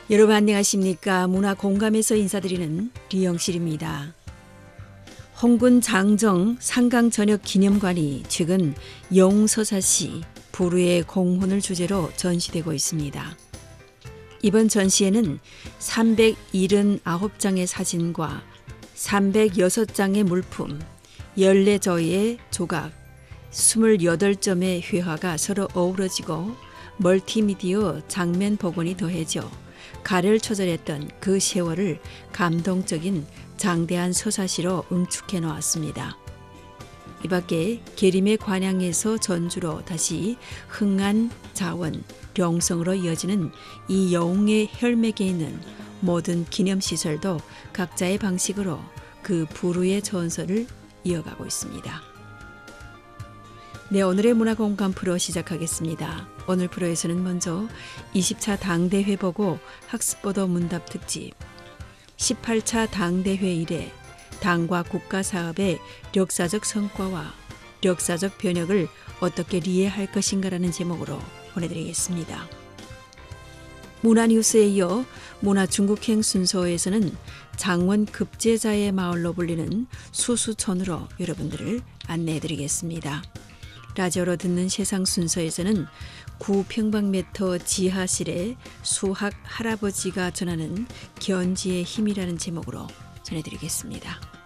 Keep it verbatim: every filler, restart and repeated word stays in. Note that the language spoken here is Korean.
여러분 안녕하십니까? 문화공감에서 인사드리는 류영실입니다. 홍군 장정 상강전역기념관이 최근 영웅서사시 부루의 공훈을 주제로 전시되고 있습니다. 이번 전시회는 삼백칠십구 장의 사진과 삼백육 장의 물품, 열네 저의 조각, 이십팔 점의 회화가 서로 어우러지고 멀티미디어 장면 복원이 더해져 가를 초절했던 그 세월을 감동적인 장대한 서사시로 응축해 놓았습니다. 이 밖에 계림의 관양에서 전주로 다시 흥안, 자원, 령성으로 이어지는 이 영웅의 혈맥에 있는 모든 기념시설도 각자의 방식으로 그 부루의 전설을 이어가고 있습니다. 네, 오늘의 문화공감 프로 시작하겠습니다. 오늘 프로에서는 먼저 이십 차 당대회 보고 학습보도 문답 특집, 십팔 차 당대회 이래 당과 국가 사업의 역사적 성과와 역사적 변혁을 어떻게 리해할 것인가라는 제목으로 보내드리겠습니다. 문화뉴스에 이어 문화중국행 순서에서는 장원 급제자의 마을로 불리는 수수촌으로 여러분들을 안내해드리겠습니다. 라디오로 듣는 세상 순서에서는 구 평방미터 지하실에 수학 할아버지가 전하는 견지의 힘이라는 제목으로 전해드리겠습니다.